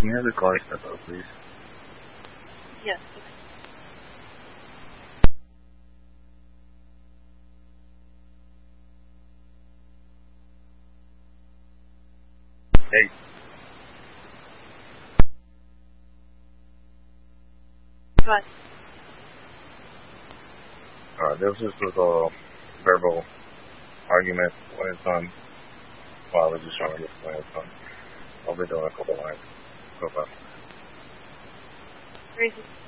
Can you have the car step up, please? Yes. Hey. What? There was just a little verbal argument when it's on. Well, I was just trying to get when it's on. I'll be doing a couple lines. Go back. Crazy.